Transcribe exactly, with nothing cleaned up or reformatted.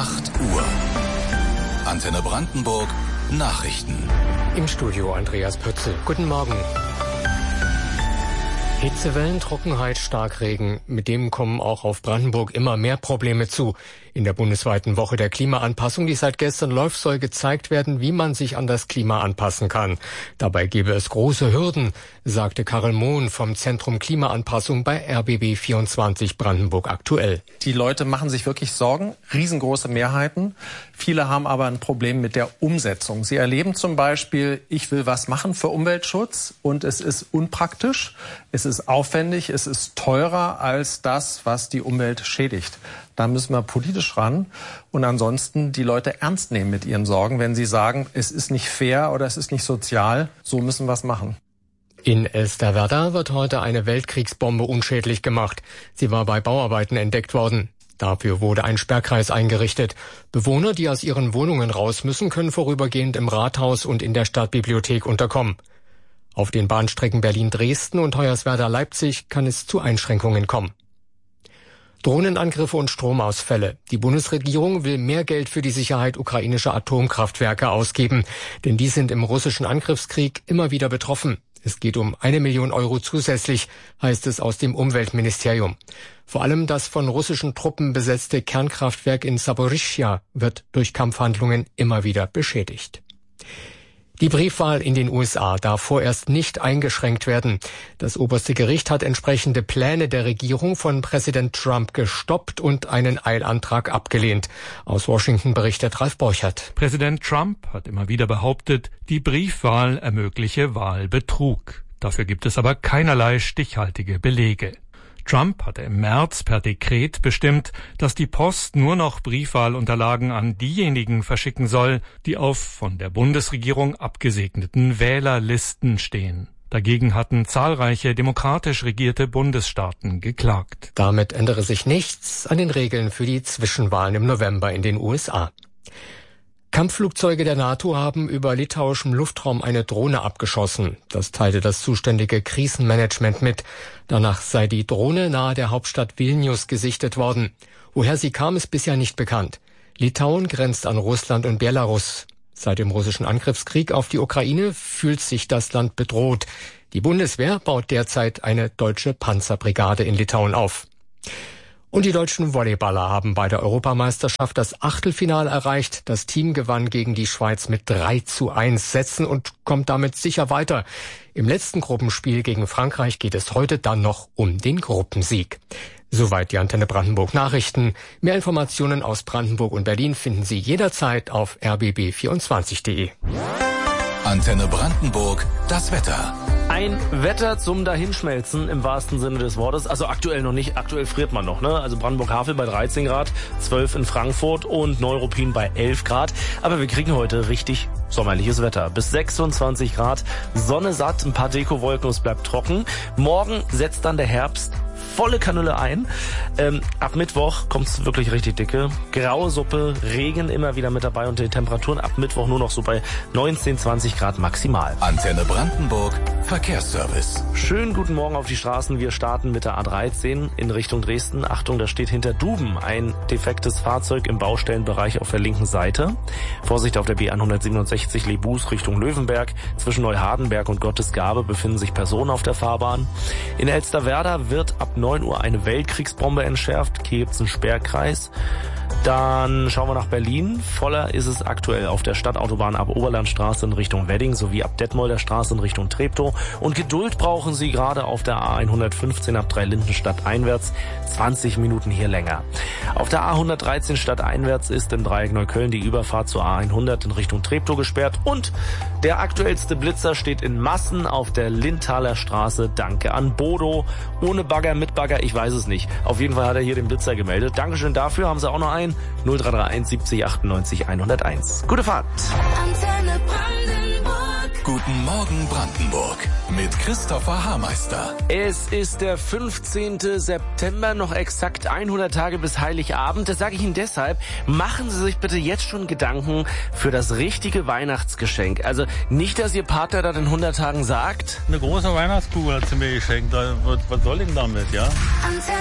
acht Uhr. Antenne Brandenburg Nachrichten. Im Studio Andreas Pötzl. Guten Morgen. Hitzewellen, Trockenheit, Starkregen. Mit dem kommen auch auf Brandenburg immer mehr Probleme zu. In der bundesweiten Woche der Klimaanpassung, die seit gestern läuft, soll gezeigt werden, wie man sich an das Klima anpassen kann. Dabei gebe es große Hürden, sagte Karel Mohn vom Zentrum Klimaanpassung bei R B B vierundzwanzig Brandenburg aktuell. Die Leute machen sich wirklich Sorgen, riesengroße Mehrheiten. Viele haben aber ein Problem mit der Umsetzung. Sie erleben zum Beispiel, ich will was machen für Umweltschutz und es ist unpraktisch, es ist aufwendig, es ist teurer als das, was die Umwelt schädigt. Da müssen wir politisch ran und ansonsten die Leute ernst nehmen mit ihren Sorgen, wenn sie sagen, es ist nicht fair oder es ist nicht sozial, so müssen wir es machen. In Elsterwerda wird heute eine Weltkriegsbombe unschädlich gemacht. Sie war bei Bauarbeiten entdeckt worden. Dafür wurde ein Sperrkreis eingerichtet. Bewohner, die aus ihren Wohnungen raus müssen, können vorübergehend im Rathaus und in der Stadtbibliothek unterkommen. Auf den Bahnstrecken Berlin-Dresden und Hoyerswerda-Leipzig kann es zu Einschränkungen kommen. Drohnenangriffe und Stromausfälle. Die Bundesregierung will mehr Geld für die Sicherheit ukrainischer Atomkraftwerke ausgeben, denn die sind im russischen Angriffskrieg immer wieder betroffen. Es geht um eine Million Euro zusätzlich, heißt es aus dem Umweltministerium. Vor allem das von russischen Truppen besetzte Kernkraftwerk in Saporischschja wird durch Kampfhandlungen immer wieder beschädigt. Die Briefwahl in den U S A darf vorerst nicht eingeschränkt werden. Das oberste Gericht hat entsprechende Pläne der Regierung von Präsident Trump gestoppt und einen Eilantrag abgelehnt. Aus Washington berichtet Ralf Borchert. Präsident Trump hat immer wieder behauptet, die Briefwahl ermögliche Wahlbetrug. Dafür gibt es aber keinerlei stichhaltige Belege. Trump hatte im März per Dekret bestimmt, dass die Post nur noch Briefwahlunterlagen an diejenigen verschicken soll, die auf von der Bundesregierung abgesegneten Wählerlisten stehen. Dagegen hatten zahlreiche demokratisch regierte Bundesstaaten geklagt. Damit ändere sich nichts an den Regeln für die Zwischenwahlen im November in den U S A. Kampfflugzeuge der NATO haben über litauischem Luftraum eine Drohne abgeschossen. Das teilte das zuständige Krisenmanagement mit. Danach sei die Drohne nahe der Hauptstadt Vilnius gesichtet worden. Woher sie kam, ist bisher nicht bekannt. Litauen grenzt an Russland und Belarus. Seit dem russischen Angriffskrieg auf die Ukraine fühlt sich das Land bedroht. Die Bundeswehr baut derzeit eine deutsche Panzerbrigade in Litauen auf. Und die deutschen Volleyballer haben bei der Europameisterschaft das Achtelfinale erreicht. Das Team gewann gegen die Schweiz mit drei zu eins Sätzen und kommt damit sicher weiter. Im letzten Gruppenspiel gegen Frankreich geht es heute dann noch um den Gruppensieg. Soweit die Antenne Brandenburg Nachrichten. Mehr Informationen aus Brandenburg und Berlin finden Sie jederzeit auf r b b vierundzwanzig punkt d e. Antenne Brandenburg, das Wetter. Ein Wetter zum Dahinschmelzen im wahrsten Sinne des Wortes. Also aktuell noch nicht, aktuell friert man noch, ne? Also Brandenburg-Havel bei dreizehn Grad, zwölf in Frankfurt und Neuruppin bei elf Grad. Aber wir kriegen heute richtig sommerliches Wetter. Bis sechsundzwanzig Grad, Sonne satt, ein paar Dekowolken, es bleibt trocken. Morgen setzt dann der Herbst volle Kanüle ein. Ähm, ab Mittwoch kommt's wirklich richtig dicke. Graue Suppe, Regen immer wieder mit dabei und die Temperaturen ab Mittwoch nur noch so bei neunzehn, zwanzig Grad maximal. Antenne Brandenburg, Verkehrsservice. Schönen guten Morgen auf die Straßen. Wir starten mit der A dreizehn in Richtung Dresden. Achtung, da steht hinter Duben ein defektes Fahrzeug im Baustellenbereich auf der linken Seite. Vorsicht auf der B hundertsiebenundsechzig Lebus Richtung Löwenberg. Zwischen Neuhardenberg und Gottesgabe befinden sich Personen auf der Fahrbahn. In Elsterwerda wird ab neun Uhr eine Weltkriegsbombe entschärft. Hier gibt's einen Sperrkreis. Dann schauen wir nach Berlin. Voller ist es aktuell auf der Stadtautobahn ab Oberlandstraße in Richtung Wedding sowie ab Detmolder Straße in Richtung Treptow. Und Geduld brauchen Sie gerade auf der A hundertfünfzehn ab Dreilindenstadt einwärts. zwanzig Minuten hier länger. Auf der A hundertdreizehn stadteinwärts ist im Dreieck Neukölln die Überfahrt zur A hundert in Richtung Treptow gesperrt. Und der aktuellste Blitzer steht in Massen auf der Lindthaler Straße. Danke an Bodo. Ohne Bagger, mit Bagger, ich weiß es nicht. Auf jeden Fall hat er hier den Blitzer gemeldet. Dankeschön dafür. Haben Sie auch noch einen? null drei drei eins siebzig achtundneunzig hunderteins. Gute Fahrt. Antenne Brandenburg. Guten Morgen Brandenburg mit Christopher Haarmeister. Es ist der fünfzehnten September, noch exakt hundert Tage bis Heiligabend. Das sage ich Ihnen deshalb. Machen Sie sich bitte jetzt schon Gedanken für das richtige Weihnachtsgeschenk. Also nicht, dass Ihr Partner dann in hundert Tagen sagt: Eine große Weihnachtskugel hat sie mir geschenkt. Was soll ich denn damit, ja?